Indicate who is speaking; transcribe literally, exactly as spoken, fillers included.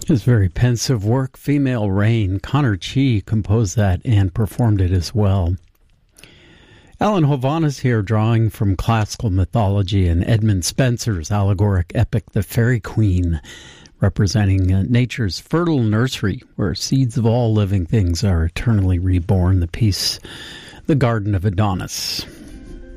Speaker 1: His very pensive work, Female Rain. Connor Chi composed that and performed it as well. Alan Hovhaness here, drawing from classical mythology and Edmund Spenser's allegoric epic, The Fairy Queen, representing uh, nature's fertile nursery, where seeds of all living things are eternally reborn, the piece, The Garden of Adonis.